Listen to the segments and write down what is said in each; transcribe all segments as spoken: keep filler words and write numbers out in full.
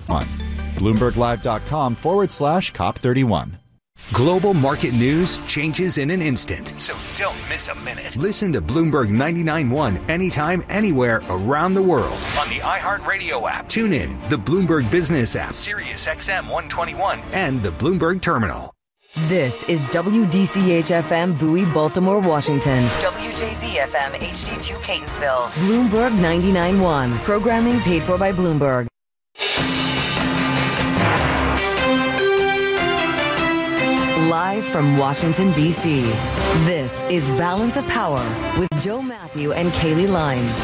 BloombergLive.com forward slash COP thirty-one. Global market news changes in an instant. So don't miss a minute. Listen to Bloomberg ninety-nine point one anytime, anywhere around the world. On the iHeartRadio app, tune in, the Bloomberg Business app, Sirius X M one twenty-one, and the Bloomberg Terminal. This is W D C H F M Bowie, Baltimore, Washington. W J Z F M H D two Catonsville. Bloomberg ninety-nine point one. Programming paid for by Bloomberg. Live from Washington, D C, this is Balance of Power with Joe Matthew and Kaylee Lines.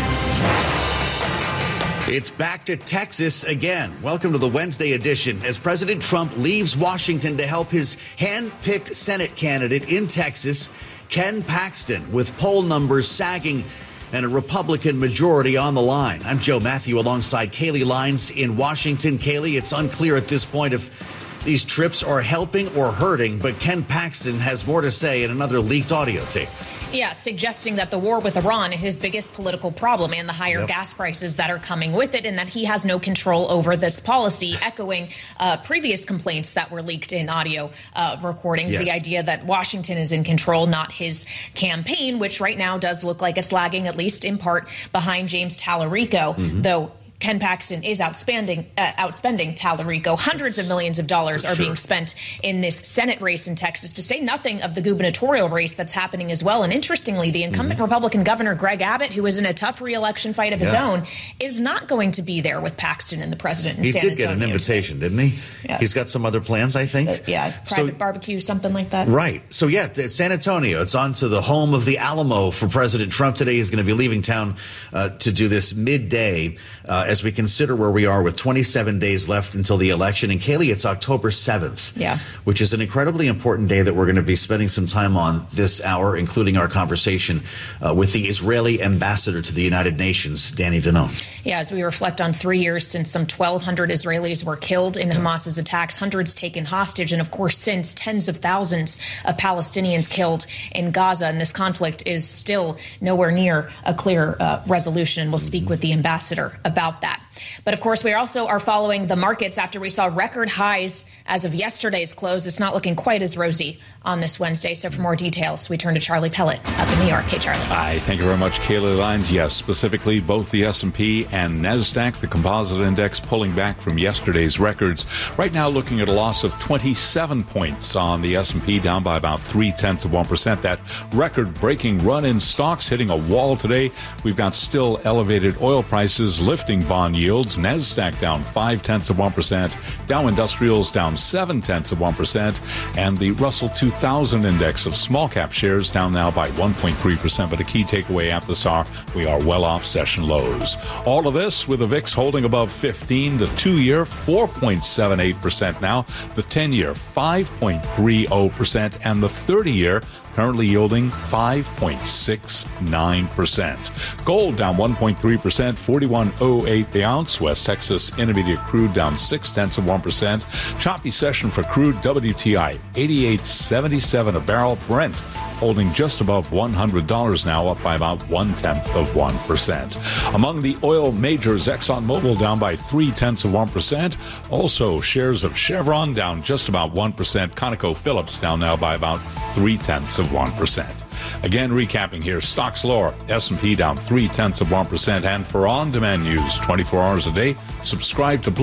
It's back to Texas again. Welcome to the Wednesday edition. As President Trump leaves Washington to help his hand-picked Senate candidate in Texas, Ken Paxton, with poll numbers sagging and a Republican majority on the line. I'm Joe Matthew alongside Kaylee Lines in Washington. Kaylee, it's unclear at this point if these trips are helping or hurting, but Ken Paxton has more to say in another leaked audio tape. Yeah, suggesting that the war with Iran is his biggest political problem and the higher yep. gas prices that are coming with it, and that he has no control over this policy, echoing uh, previous complaints that were leaked in audio uh, recordings. Yes. The idea that Washington is in control, not his campaign, which right now does look like it's lagging, at least in part, behind James Tallarico, mm-hmm. though Ken Paxton is outspending, uh, outspending Tallarico. Hundreds of millions of dollars are sure. being spent in this Senate race in Texas, to say nothing of the gubernatorial race that's happening as well. And interestingly, the incumbent mm-hmm. Republican governor, Greg Abbott, who is in a tough re-election fight of his yeah. own, is not going to be there with Paxton and the president in he San Antonio. He did get an invitation, didn't he? Yeah. He's got some other plans, I think. Uh, yeah, private so, barbecue, something like that. Right. So, yeah, it's San Antonio. It's on to the home of the Alamo for President Trump today. He's going to be leaving town uh, to do this midday uh, as we consider where we are with twenty-seven days left until the election. And Kaylee, it's October seventh, yeah. which is an incredibly important day that we're going to be spending some time on this hour, including our conversation uh, with the Israeli ambassador to the United Nations, Danny Danon. Yeah, as we reflect on three years since some twelve hundred Israelis were killed in Hamas's attacks, hundreds taken hostage, and of course, since tens of thousands of Palestinians killed in Gaza. And this conflict is still nowhere near a clear uh, resolution. We'll speak with the ambassador about that. But of course, we also are following the markets after we saw record highs as of yesterday's close. It's not looking quite as rosy on this Wednesday. So for more details, we turn to Charlie Pellet up in New York. Hey, Charlie. Hi, thank you very much, Kaylee Lines. Yes, specifically both the S and P and NASDAQ, the composite index, pulling back from yesterday's records. Right now looking at a loss of twenty-seven points on the S and P, down by about three-tenths of one percent. That record-breaking run in stocks hitting a wall today. We've got still elevated oil prices lifting bond yields. NASDAQ down five-tenths of one percent. Dow Industrials down seven-tenths of one percent. And the Russell two thousand index of small-cap shares down now by one point three percent. But a key takeaway at this hour, we are well off session lows. All of this with the V I X holding above fifteen, the two-year four point seven eight percent now, the ten-year five point three zero percent, and the thirty-year currently yielding five point six nine percent. Gold down one point three percent, forty-one oh eight the ounce. West Texas Intermediate crude down six-tenths of one percent. Choppy session for crude W T I, eighty-eight seventy-seven a barrel. Brent holding just above one hundred dollars now, up by about one-tenth of one percent. Among the oil majors, ExxonMobil down by three-tenths of one percent. Also, shares of Chevron down just about one percent. ConocoPhillips down now by about three-tenths of one percent. Again, recapping here, stocks lower, S and P down three-tenths of one percent. And for on-demand news twenty-four hours a day, subscribe to